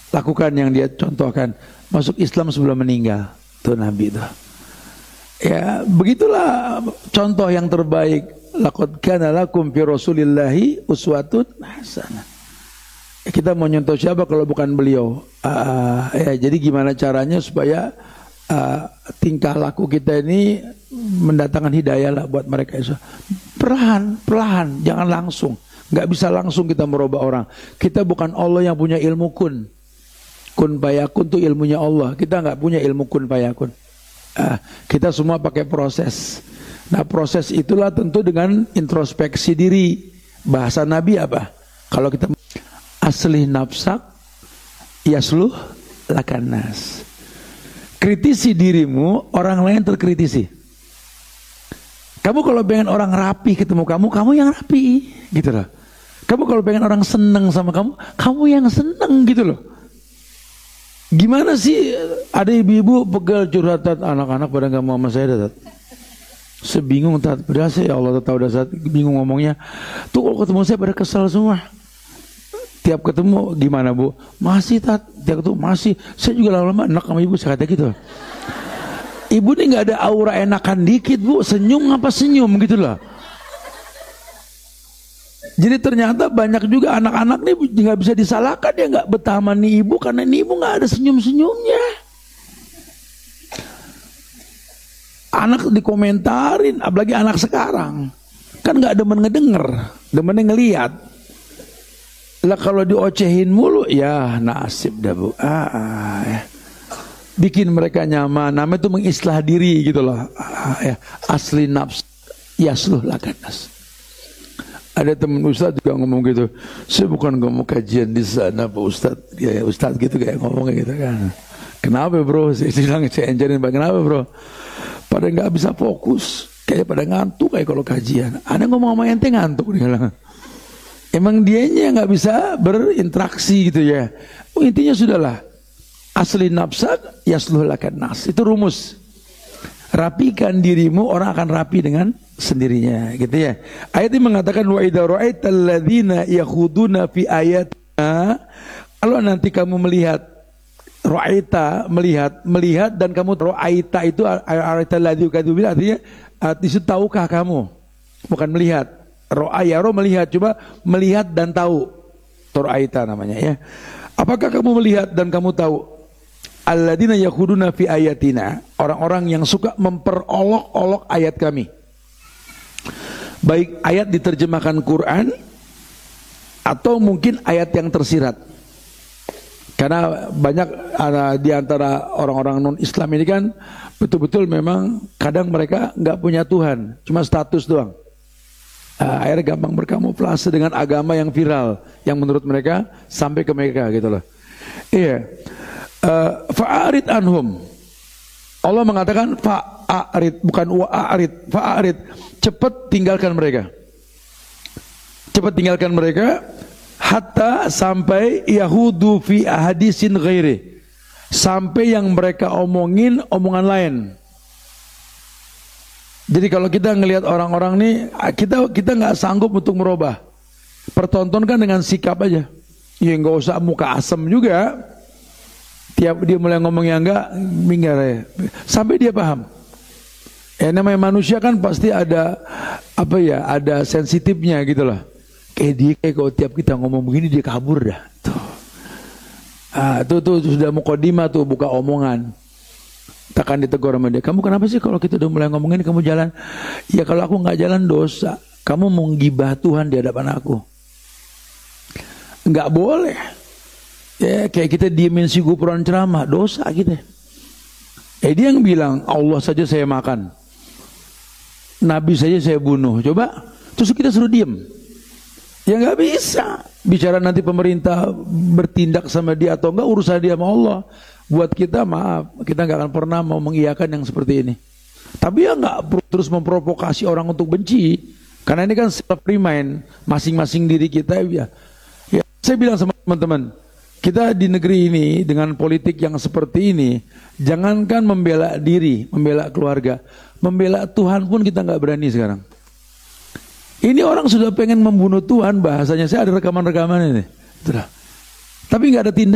lakukan yang dia contohkan. Masuk Islam sebelum meninggal. Tuh Nabi tuh. Ya, begitulah contoh yang terbaik. Laqad kana lakum fi Rasulillahi uswatun hasanah. Kita mau nyontoh siapa kalau bukan beliau? Ya, jadi gimana caranya supaya tingkah laku kita ini mendatangkan hidayah lah buat mereka. Perlahan, jangan langsung. Nggak bisa langsung kita merubah orang. Kita bukan Allah yang punya ilmu kun. Kun fayakun itu ilmunya Allah. Kita nggak punya ilmu kun fayakun. Kita semua pakai proses. Nah, proses itulah tentu dengan introspeksi diri. Bahasa Nabi apa? Kalau kita aslih nafsak yasluh lakanas. Kritisi dirimu, orang lain terkritisi. Kamu kalau pengen orang rapi ketemu kamu yang rapi, gitu loh. Kamu kalau pengen orang seneng sama kamu yang seneng, gitu loh. Gimana sih ada ibu-ibu pegal curhatan anak-anak pada nggak mau sama saya, Tat? Sebingung, Tat. Berasa ya Allah, tahu dah saat bingung ngomongnya. Tuh kalau ketemu saya pada kesal semua. Tiap ketemu gimana Bu? Masih, Tat. Tiap ketemu masih. Saya juga lama-lama enak sama ibu, saya kata gitu. Ibu ini nggak ada aura enakan dikit, Bu. Senyum apa senyum gitu loh. Jadi ternyata banyak juga anak-anak nih nggak bisa disalahkan, dia nggak betah sama nih ibu karena nih ibu nggak ada senyum-senyumnya. Anak dikomentarin, apalagi anak sekarang kan nggak demen ngedenger, demen ngelihat. Lah kalau diocehin mulu, ya nasib dah Bu. Ya. Bikin mereka nyaman, namanya itu mengislah diri gitu loh. Ya. Asli nafs yasluh lakanas. Ada teman Ustadz juga ngomong gitu, saya bukan ngomong kajian di sana Pak Ustadz. Ya Ustadz gitu kayak ngomongnya gitu kan. Kenapa bro? Saya bilang, saya enjarin, kenapa bro? Pada nggak bisa fokus, kayak pada ngantuk kayak kalau kajian. Ada ngomong sama ente ngantuk nih. Emang dianya nggak bisa berinteraksi gitu ya. Intinya sudahlah, asli nafsak yasluh lakanas. Itu rumus. Rapikan dirimu, orang akan rapi dengan sendirinya, gitu ya. Ayat ini mengatakan wa idza ra'aital ladzina yakhuduna fi ayatina, kalau nanti kamu melihat, ra'aita melihat dan kamu ra'aita itu araital ladzi kadzubil, artinya itu tahukah kamu, bukan melihat. Ra'ayaro melihat, coba melihat dan tahu. Ra'aita namanya ya. Apakah kamu melihat dan kamu tahu? Alladzina yakhuduna fi ayatina, orang-orang yang suka memperolok-olok ayat kami. Baik ayat diterjemahkan Quran atau mungkin ayat yang tersirat. Karena banyak di antara orang-orang non-Islam ini kan betul-betul memang kadang mereka nggak punya Tuhan, cuma status doang. Akhirnya gampang berkamuflase dengan agama yang viral, yang menurut mereka sampai ke mereka gitu loh. Iya. Fa'arid anhum. Allah mengatakan fa'arid, bukan wa'arid, fa'arid. Cepat tinggalkan mereka. Cepat tinggalkan mereka hatta sampai yahudu fi ahadisin ghairi. Sampai yang mereka omongin omongan lain. Jadi kalau kita ngelihat orang-orang nih, kita nggak sanggup untuk merubah. Pertontonkan dengan sikap aja. Ya nggak usah muka asem juga. Tiap dia mulai ngomong yang enggak, minggar ya. Sampai dia paham. Ya namanya manusia kan pasti ada apa ya, ada sensitifnya gitu loh. Kayak dia kalau tiap kita ngomong begini dia kabur dah. Tuh sudah mukadimah tuh, buka omongan. Takkan ditegur sama dia. Kamu kenapa sih kalau kita udah mulai ngomongin kamu jalan? Ya kalau aku nggak jalan dosa. Kamu menggibah Tuhan di hadapan aku. Nggak boleh. Ya kayak kita diemin si gupuran ceramah, dosa kita. Dia yang bilang Allah saja saya makan, Nabi saja saya bunuh. Coba, terus kita suruh diem. Ya nggak bisa. Bicara nanti pemerintah bertindak sama dia atau enggak, urusan dia sama Allah. Buat kita maaf, kita nggak akan pernah mau mengiyakan yang seperti ini. Tapi ya nggak terus memprovokasi orang untuk benci, karena ini kan self remind masing-masing diri kita ya. Saya bilang sama teman-teman, kita di negeri ini dengan politik yang seperti ini, jangankan membela diri, membela keluarga, membela Tuhan pun kita nggak berani sekarang. Ini orang sudah pengen membunuh Tuhan, bahasanya saya ada rekaman-rekaman ini, tapi nggak ada tindakan.